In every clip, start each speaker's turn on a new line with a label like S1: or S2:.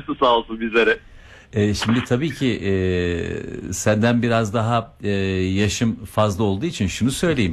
S1: faydası sağ olsun bizlere.
S2: Şimdi tabii ki senden biraz daha yaşım fazla olduğu için şunu söyleyeyim.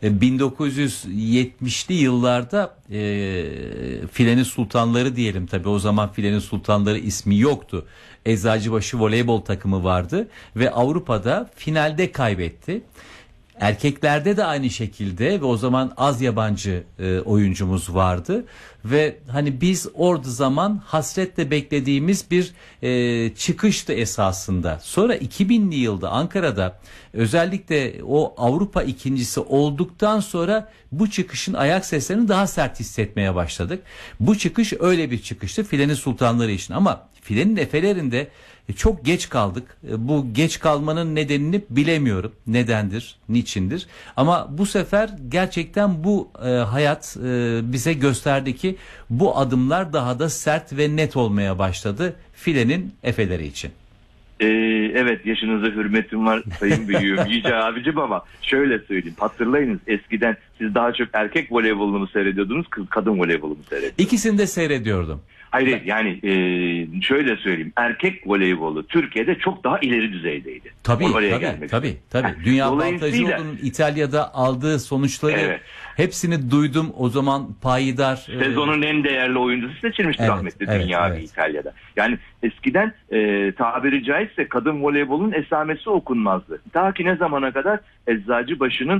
S2: 1970'li yıllarda Filenin Sultanları diyelim, tabii o zaman Filenin Sultanları ismi yoktu. Eczacıbaşı voleybol takımı vardı ve Avrupa'da finalde kaybetti. Erkeklerde de aynı şekilde ve o zaman az yabancı oyuncumuz vardı ve hani biz orada zaman hasretle beklediğimiz bir çıkıştı esasında. Sonra 2000'li yılda Ankara'da özellikle o Avrupa ikincisi olduktan sonra bu çıkışın ayak seslerini daha sert hissetmeye başladık. Bu çıkış öyle bir çıkıştı Filenin Sultanları için, ama Filenin Efelerinde çok geç kaldık. Bu geç kalmanın nedenini bilemiyorum. Nedendir, niçindir? Ama bu sefer gerçekten bu hayat bize gösterdi ki bu adımlar daha da sert ve net olmaya başladı Filenin Efeleri için.
S1: Evet, yaşınıza hürmetim var sayın büyüğüm Yüce abicim, ama şöyle söyleyeyim, hatırlayınız, eskiden siz daha çok erkek voleybolunu mu seyrediyordunuz, kadın voleybolunu mu seyrediyordunuz?
S2: İkisini de seyrediyordum.
S1: Hayır yani şöyle söyleyeyim, erkek voleybolu Türkiye'de çok daha ileri düzeydeydi.
S2: Tabii. Dünya Baltacıoğlu'nun İtalya'da aldığı sonuçları hepsini duydum. O zaman payidar.
S1: Sezonun en değerli oyuncusu seçilmişti rahmetli Dünya İtalya'da. Yani eskiden tabiri caizse kadın voleybolun esamesi okunmazdı. Ta ki ne zamana kadar Eczacıbaşı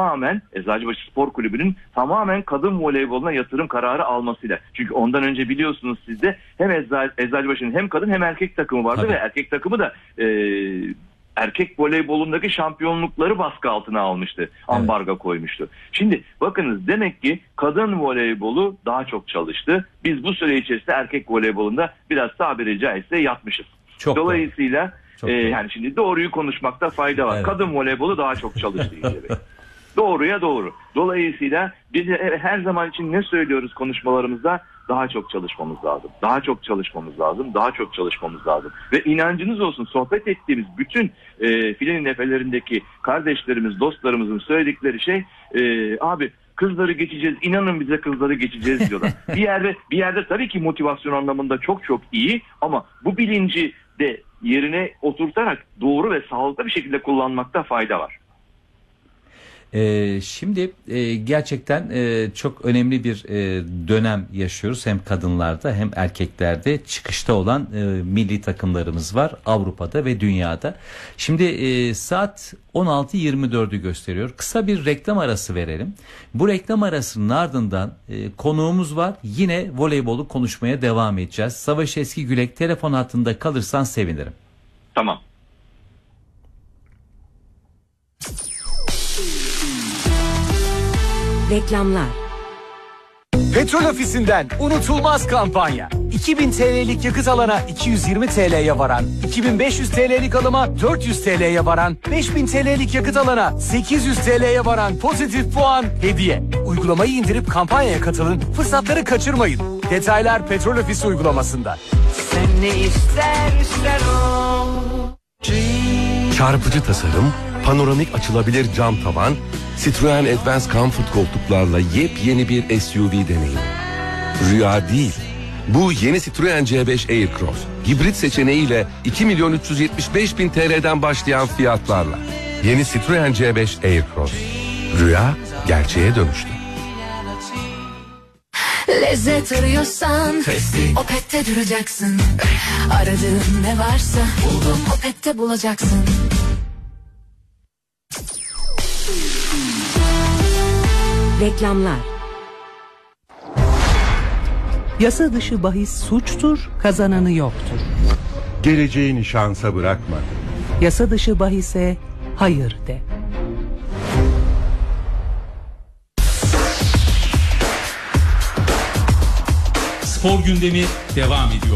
S1: Spor Kulübü'nün tamamen kadın voleyboluna yatırım kararı almasıyla. Çünkü ondan önce biliyorsunuz sizde hem Eczacıbaşı'nın hem kadın hem erkek takımı vardı ve erkek takımı da erkek voleybolundaki şampiyonlukları baskı altına almıştı. Ambargo koymuştu. Şimdi bakınız, demek ki kadın voleybolu daha çok çalıştı. Biz bu süre içerisinde erkek voleybolunda biraz tabiri caizse yatmışız. Dolayısıyla yani şimdi doğruyu konuşmakta fayda var. Kadın voleybolu daha çok çalıştı. Doğruya doğru. Dolayısıyla biz her zaman için ne söylüyoruz konuşmalarımızda? Daha çok çalışmamız lazım. Daha çok çalışmamız lazım. Daha çok çalışmamız lazım. Ve inancınız olsun, sohbet ettiğimiz bütün Filenin Efelerindeki kardeşlerimiz, dostlarımızın söyledikleri şey abi kızları geçeceğiz, inanın bize kızları geçeceğiz diyorlar. bir yerde tabii ki motivasyon anlamında çok çok iyi, ama bu bilinci de yerine oturtarak doğru ve sağlıklı bir şekilde kullanmakta fayda var.
S2: Şimdi gerçekten çok önemli bir dönem yaşıyoruz. Hem kadınlarda hem erkeklerde çıkışta olan milli takımlarımız var Avrupa'da ve dünyada. Şimdi saat 16.24'ü gösteriyor. Kısa bir reklam arası verelim. Bu reklam arasının ardından konuğumuz var. Yine voleybolu konuşmaya devam edeceğiz. Savaş Eskigülek, telefon hattında kalırsan sevinirim.
S1: Tamam.
S3: Reklamlar.
S4: Petrol Ofisi'nden unutulmaz kampanya. 2000 TL'lik yakıt alana 220 TL'ye varan, 2500 TL'lik alıma 400 TL'ye varan, 5000 TL'lik yakıt alana 800 TL'ye varan pozitif puan hediye. Uygulamayı indirip kampanyaya katılın, fırsatları kaçırmayın. Detaylar Petrol Ofisi uygulamasında.
S5: Sen ne istersen o.
S6: Çarpıcı tasarım, panoramik açılabilir cam tavan, Citroen Advance Comfort koltuklarla yepyeni bir SUV deneyimi. Rüya değil. Bu yeni Citroen C5 Aircross, hibrit seçeneğiyle 2.375.000 TL'den başlayan fiyatlarla. Yeni Citroen C5 Aircross. Rüya gerçeğe dönüştü.
S7: Lezzet arıyorsan Opet'te duracaksın. Aradığın ne varsa buldum, Opet'te bulacaksın.
S3: Reklamlar.
S8: Yasa dışı bahis suçtur, kazananı yoktur.
S9: Geleceğini şansa bırakma.
S8: Yasa dışı bahise hayır de.
S10: Spor gündemi devam ediyor.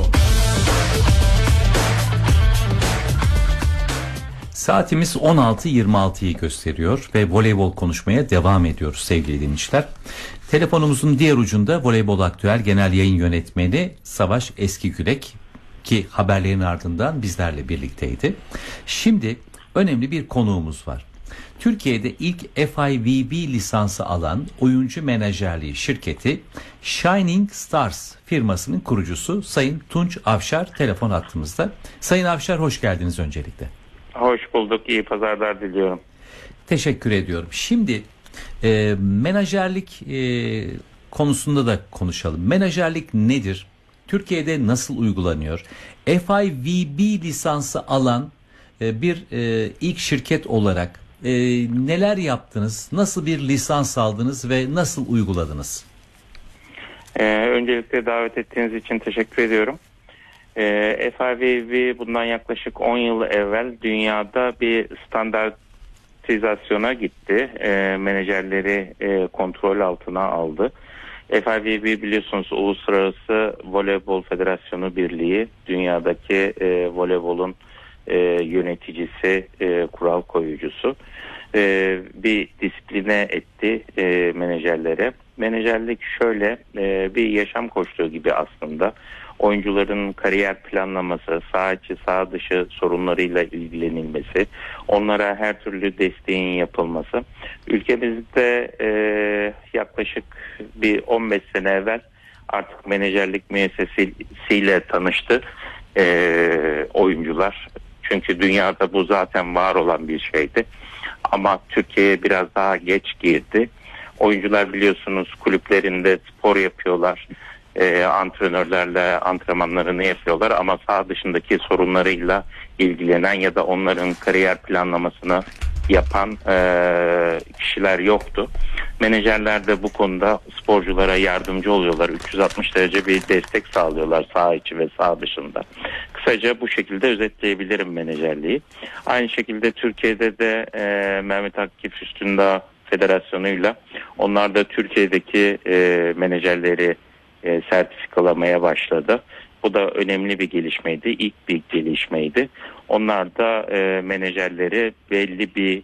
S2: Saatimiz 16.26'yı gösteriyor ve voleybol konuşmaya devam ediyoruz sevgili dinleyiciler. Telefonumuzun diğer ucunda Voleybol Aktüel Genel Yayın Yönetmeni Savaş Eskigülek, ki haberlerin ardından bizlerle birlikteydi. Şimdi önemli bir konuğumuz var. Türkiye'de ilk FIVB lisansı alan oyuncu menajerliği şirketi Shining Stars firmasının kurucusu Sayın Tunç Avşar telefon hattımızda. Sayın Avşar, hoş geldiniz öncelikle.
S11: Hoş bulduk, iyi pazarlar diliyorum.
S2: Teşekkür ediyorum. Şimdi menajerlik konusunda da konuşalım. Menajerlik nedir? Türkiye'de nasıl uygulanıyor? FIVB lisansı alan bir ilk şirket olarak neler yaptınız? Nasıl bir lisans aldınız ve nasıl uyguladınız?
S11: Öncelikle davet ettiğiniz için teşekkür ediyorum. FIVB bundan yaklaşık 10 yıl evvel dünyada bir standartizasyona gitti. Menajerleri kontrol altına aldı. FIVB biliyorsunuz Uluslararası Voleybol Federasyonu Birliği, dünyadaki voleybolun yöneticisi, kural koyucusu. Bir disipline etti menajerlere. Menajerlik şöyle bir yaşam koçluğu gibi aslında. Oyuncuların kariyer planlaması, saha içi saha dışı sorunlarıyla ilgilenilmesi, onlara her türlü desteğin yapılması. Ülkemizde yaklaşık bir 15 sene evvel artık menajerlik müessesesiyle tanıştı oyuncular. Çünkü dünyada bu zaten var olan bir şeydi. Ama Türkiye'ye biraz daha geç girdi. Oyuncular biliyorsunuz kulüplerinde spor yapıyorlar. Antrenörlerle antrenmanlarını yapıyorlar ama saha dışındaki sorunlarıyla ilgilenen ya da onların kariyer planlamasını yapan kişiler yoktu. Menajerler de bu konuda sporculara yardımcı oluyorlar. 360 derece bir destek sağlıyorlar saha içi ve saha dışında. Kısaca bu şekilde özetleyebilirim menajerliği. Aynı şekilde Türkiye'de de Mehmet Akif Üstündağ Federasyonu'yla onlar da Türkiye'deki menajerleri sertifikalamaya başladı. Bu da önemli bir gelişmeydi. İlk bir gelişmeydi. Onlar da menajerleri belli bir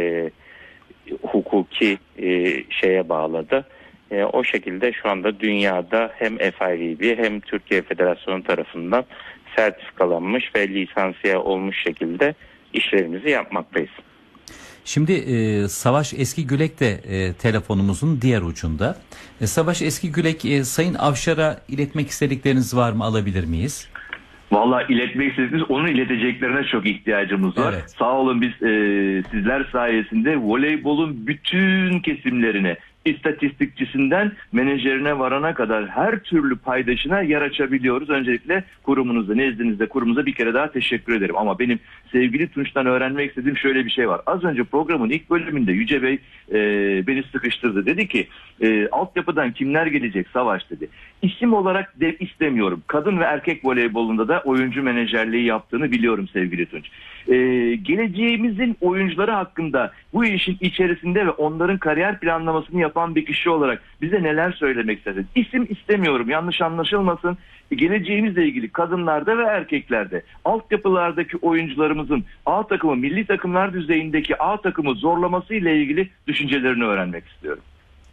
S11: hukuki şeye bağladı. O şekilde şu anda dünyada hem FIVB hem Türkiye Federasyonu tarafından sertifikalanmış ve lisansiye olmuş şekilde işlerimizi yapmaktayız.
S2: Şimdi Savaş Eskigülek de telefonumuzun diğer ucunda. Savaş Eskigülek, Sayın Avşar'a iletmek istedikleriniz var mı? Alabilir miyiz?
S1: Vallahi iletmek istediğimiz, onun ileteceklerine çok ihtiyacımız var.
S2: Evet.
S1: Sağ olun, biz sizler sayesinde voleybolun bütün kesimlerine, istatistikçisinden menajerine varana kadar her türlü paydaşına yer açabiliyoruz. Öncelikle kurumunuzda, nezdinizde kurumuza bir kere daha teşekkür ederim. Ama benim sevgili Tunç'tan öğrenmek istediğim şöyle bir şey var. Az önce programın ilk bölümünde Yüce Bey beni sıkıştırdı. Dedi ki altyapıdan kimler gelecek Savaş dedi. İsim olarak de istemiyorum. Kadın ve erkek voleybolunda da oyuncu menajerliği yaptığını biliyorum sevgili Tunç. Geleceğimizin oyuncuları hakkında bu işin içerisinde ve onların kariyer planlamasını yapan bir kişi olarak bize neler söylemek istersiniz? İsim istemiyorum, yanlış anlaşılmasın. Geleceğimizle ilgili kadınlarda ve erkeklerde altyapılardaki oyuncularımızın A takımı, milli takımlar düzeyindeki A takımı zorlaması ile ilgili düşüncelerini öğrenmek istiyorum.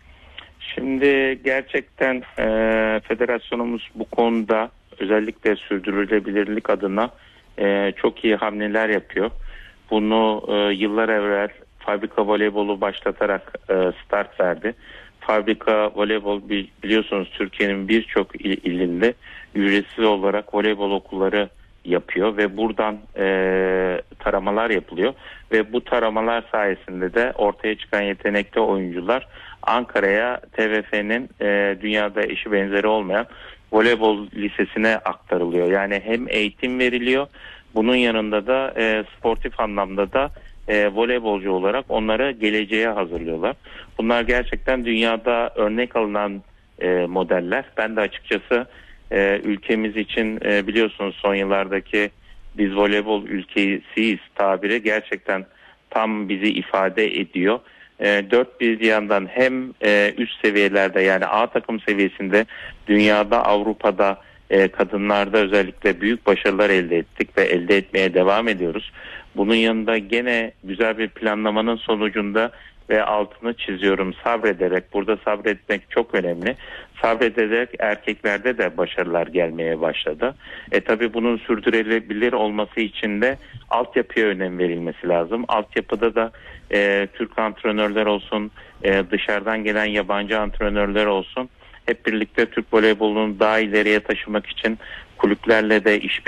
S11: Şimdi gerçekten federasyonumuz bu konuda özellikle sürdürülebilirlik adına çok iyi hamleler yapıyor. Bunu yıllar evvel fabrika voleybolu başlatarak start verdi. Fabrika voleybol biliyorsunuz Türkiye'nin birçok ilinde ücretsiz olarak voleybol okulları yapıyor ve buradan taramalar yapılıyor ve bu taramalar sayesinde de ortaya çıkan yetenekli oyuncular Ankara'ya TVF'nin dünyada eşi benzeri olmayan voleybol lisesine aktarılıyor. Yani hem eğitim veriliyor, bunun yanında da sportif anlamda da voleybolcu olarak onları geleceğe hazırlıyorlar. Bunlar gerçekten dünyada örnek alınan modeller. Ben de açıkçası ülkemiz için biliyorsunuz son yıllardaki biz voleybol ülkesiyiz tabiri gerçekten tam bizi ifade ediyor. Dört bir yandan hem üst seviyelerde yani A takım seviyesinde dünyada, Avrupa'da kadınlarda özellikle büyük başarılar elde ettik ve elde etmeye devam ediyoruz. Bunun yanında gene güzel bir planlamanın sonucunda ve altını çiziyorum, sabrederek, burada sabretmek çok önemli. Sabrederek erkeklerde de başarılar gelmeye başladı. Tabii bunun sürdürülebilir olması için de altyapıya önem verilmesi lazım. Altyapıda da Türk antrenörler olsun, dışarıdan gelen yabancı antrenörler olsun, hep birlikte Türk voleybolunu daha ileriye taşımak için kulüplerle de iş